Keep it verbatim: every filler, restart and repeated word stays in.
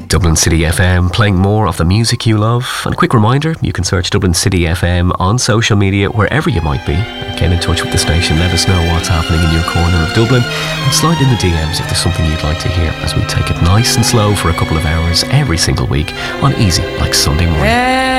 Dublin City F M, playing more of the music you love. And a quick reminder, you can search Dublin City F M on social media, wherever you might be. Get in touch with the station, let us know what's happening in your corner of Dublin, and slide in the D Ms if there's something you'd like to hear, as we take it nice and slow for a couple of hours every single week on Easy Like Sunday Morning.